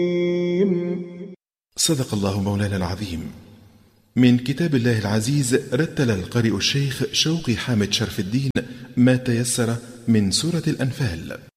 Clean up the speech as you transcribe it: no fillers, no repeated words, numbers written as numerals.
صدق الله مولانا العظيم. من كتاب الله العزيز رتل القارئ الشيخ شوقي حامد شرف الدين ما تيسر من سورة الأنفال.